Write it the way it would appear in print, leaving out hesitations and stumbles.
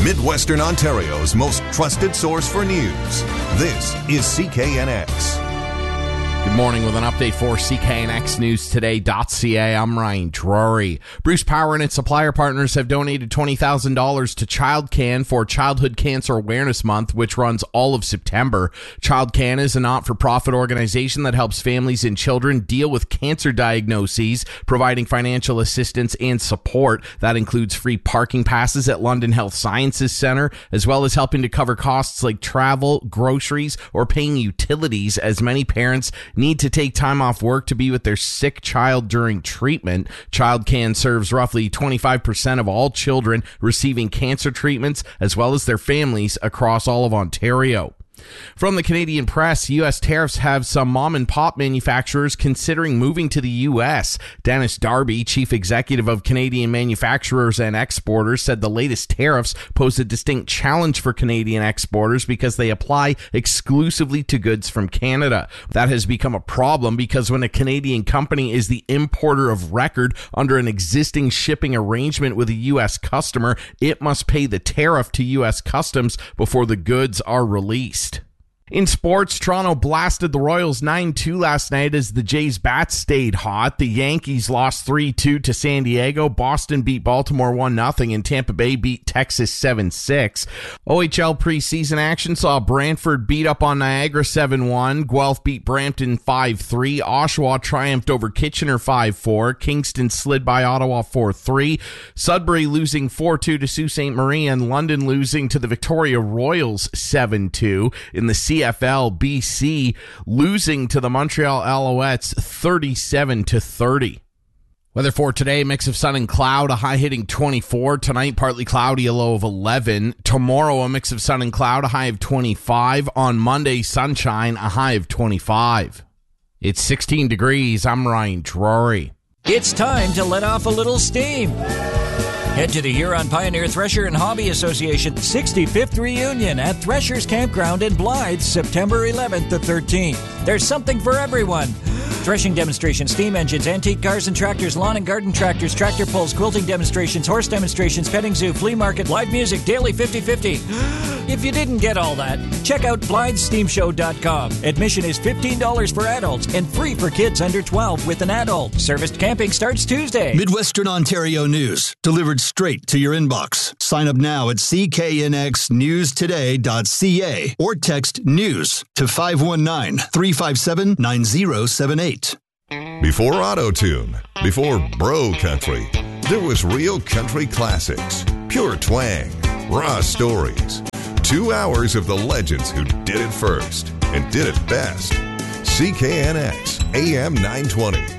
Midwestern Ontario's most trusted source for news. This is CKNX. Good morning with an update for CKNX News Today.ca. I'm Ryan Drury. Bruce Power and its supplier partners have donated $20,000 to ChildCan for Childhood Cancer Awareness Month, which runs all of September. ChildCan is a not-for-profit organization that helps families and children deal with cancer diagnoses, providing financial assistance and support. That includes free parking passes at London Health Sciences Centre, as well as helping to cover costs like travel, groceries, or paying utilities, as many parents need to take time off work to be with their sick child during treatment. ChildCan serves roughly 25% of all children receiving cancer treatments, as well as their families across all of Ontario. From the Canadian press, U.S. tariffs have some mom-and-pop manufacturers considering moving to the U.S. Dennis Darby, chief executive of Canadian Manufacturers and Exporters, said the latest tariffs pose a distinct challenge for Canadian exporters because they apply exclusively to goods from Canada. That has become a problem because when a Canadian company is the importer of record under an existing shipping arrangement with a U.S. customer, it must pay the tariff to U.S. Customs before the goods are released. In sports, Toronto blasted the Royals 9-2 last night as the Jays' bats stayed hot. The Yankees lost 3-2 to San Diego. Boston beat Baltimore 1-0, and Tampa Bay beat Texas 7-6. OHL preseason action saw Brantford beat up on Niagara 7-1. Guelph beat Brampton 5-3. Oshawa triumphed over Kitchener 5-4. Kingston slid by Ottawa 4-3. Sudbury losing 4-2 to Sault Ste. Marie, and London losing to the Victoria Royals 7-2. In the CFL, BC losing to the Montreal Alouettes 37-30. Weather for today, mix of sun and cloud, a high hitting 24. Tonight, partly cloudy, a low of 11. Tomorrow, a mix of sun and cloud, a high of 25. On Monday, sunshine, a high of 25. It's 16 degrees. I'm Ryan Drury. It's time to let off a little steam. Head to the Huron Pioneer Thresher and Hobby Association 65th Reunion at Thresher's Campground in Blythe, September 11th to 13th. There's something for everyone. Threshing demonstrations, steam engines, antique cars and tractors, lawn and garden tractors, tractor pulls, quilting demonstrations, horse demonstrations, petting zoo, flea market, live music, daily 50-50. If you didn't get all that, check out BlytheSteamShow.com. Admission is $15 for adults and free for kids under 12 with an adult. Serviced camping starts Tuesday. Midwestern Ontario news, delivered straight to your inbox. Sign up now at cknxnewstoday.ca or text NEWS to 519-357-9078. Before Auto-Tune, before Bro Country, there was real country classics, pure twang, raw stories. 2 hours of the legends who did it first and did it best. CKNX AM 920.